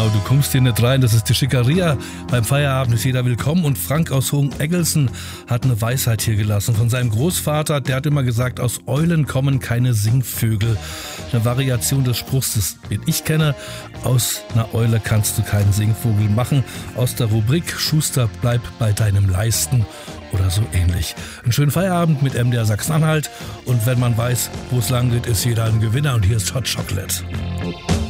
du kommst hier nicht rein, das ist die Schickeria. Beim Feierabend ist jeder willkommen und Frank aus Hoheneggelsen hat eine Weisheit hier gelassen von seinem Großvater, der hat immer gesagt, aus Eulen kommen keine Singvögel. Eine Variation des Spruchs, den ich kenne, aus einer Eule kannst du keinen Singvogel machen, aus der Rubrik Schuster, bleib bei deinem Leisten oder so ähnlich. Einen schönen Feierabend mit MDR Sachsen-Anhalt und wenn man weiß, wo es lang geht, ist jeder ein Gewinner und hier ist Hot Chocolate.